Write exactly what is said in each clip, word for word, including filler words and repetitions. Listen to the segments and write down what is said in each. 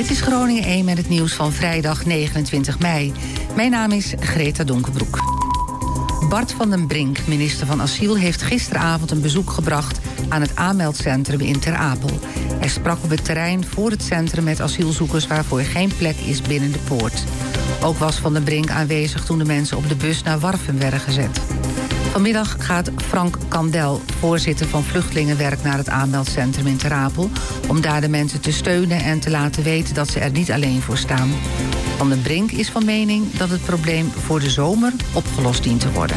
Dit is Groningen één met het nieuws van vrijdag negenentwintig mei. Mijn naam is Greta Donkerbroek. Bart van den Brink, minister van Asiel, heeft gisteravond een bezoek gebracht aan het aanmeldcentrum in Ter Apel. Hij sprak op het terrein voor het centrum met asielzoekers waarvoor geen plek is binnen de poort. Ook was Van den Brink aanwezig toen de mensen op de bus naar Warffum werden gezet. Vanmiddag gaat Frank Kandel, voorzitter van Vluchtelingenwerk, naar het aanmeldcentrum in Ter Apel om daar de mensen te steunen en te laten weten dat ze er niet alleen voor staan. Van den Brink is van mening dat het probleem voor de zomer opgelost dient te worden.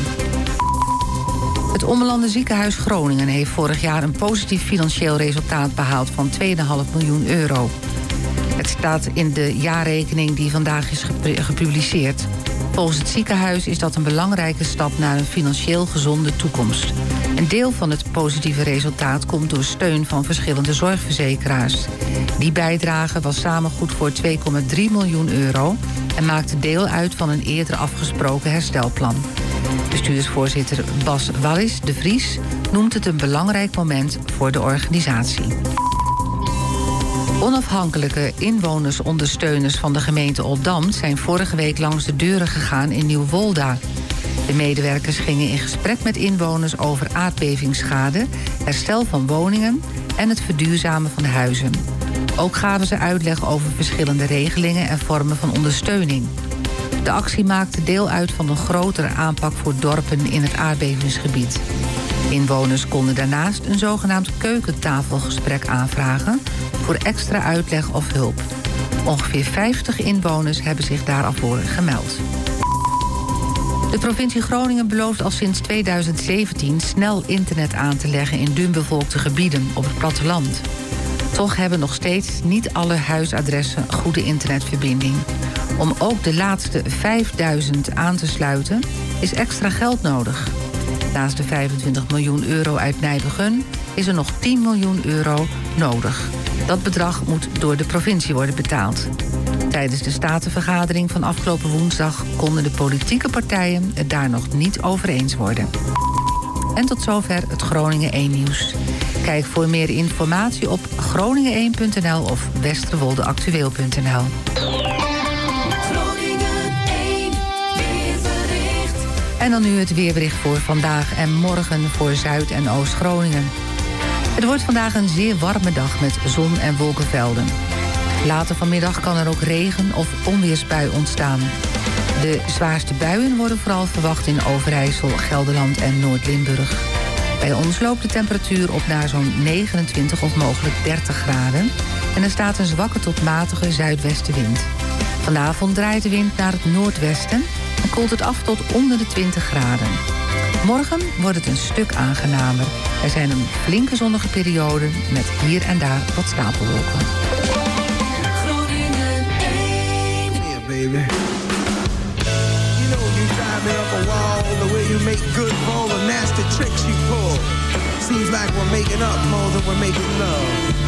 Het Ommelanden Ziekenhuis Groningen heeft vorig jaar een positief financieel resultaat behaald van twee komma vijf miljoen euro. Het staat in de jaarrekening die vandaag is gepubliceerd. Volgens het ziekenhuis is dat een belangrijke stap naar een financieel gezonde toekomst. Een deel van het positieve resultaat komt door steun van verschillende zorgverzekeraars. Die bijdrage was samen goed voor twee komma drie miljoen euro en maakte deel uit van een eerder afgesproken herstelplan. Bestuursvoorzitter Bas Wallis de Vries noemt het een belangrijk moment voor de organisatie. Onafhankelijke inwonersondersteuners van de gemeente Oldambt zijn vorige week langs de deuren gegaan in Nieuwolda. De medewerkers gingen in gesprek met inwoners over aardbevingsschade, herstel van woningen en het verduurzamen van huizen. Ook gaven ze uitleg over verschillende regelingen en vormen van ondersteuning. De actie maakte deel uit van een grotere aanpak voor dorpen in het aardbevingsgebied. Inwoners konden daarnaast een zogenaamd keukentafelgesprek aanvragen voor extra uitleg of hulp. Ongeveer vijftig inwoners hebben zich daarvoor gemeld. De provincie Groningen belooft al sinds tweeduizend zeventien snel internet aan te leggen in dunbevolkte gebieden op het platteland. Toch hebben nog steeds niet alle huisadressen goede internetverbinding. Om ook de laatste vijfduizend aan te sluiten is extra geld nodig. Naast de vijfentwintig miljoen euro uit Nijbegun is er nog tien miljoen euro nodig. Dat bedrag moet door de provincie worden betaald. Tijdens de statenvergadering van afgelopen woensdag konden de politieke partijen het daar nog niet over eens worden. En tot zover het Groningen één nieuws. Kijk voor meer informatie op groningen één punt n l of westerwoldeactueel punt n l. En dan nu het weerbericht voor vandaag en morgen voor Zuid- en Oost-Groningen. Het wordt vandaag een zeer warme dag met zon- en wolkenvelden. Later vanmiddag kan er ook regen- of onweersbui ontstaan. De zwaarste buien worden vooral verwacht in Overijssel, Gelderland en Noord-Limburg. Bij ons loopt de temperatuur op naar zo'n negenentwintig of mogelijk dertig graden. En er staat een zwakke tot matige zuidwestenwind. Vanavond draait de wind naar het noordwesten en koelt het af tot onder de twintig graden. Morgen wordt het een stuk aangenamer. Er zijn een flinke zonnige periode met hier en daar wat stapelwolken. Groningen één. Yeah, baby. You know you drive me up a wall, the way you make good for all the nasty tricks you pull. Seems like we're making up more than we're making love.